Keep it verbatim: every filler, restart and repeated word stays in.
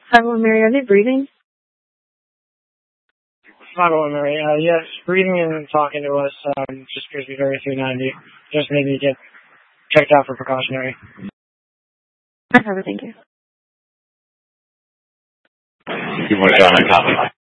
five oh one Mary, are they breathing? five oh one Mary, uh, yes, breathing and talking to us um, just appears to be very three ninety. Just maybe get checked out for precautionary. Perfect, thank you. Good morning, John. I'm Tom.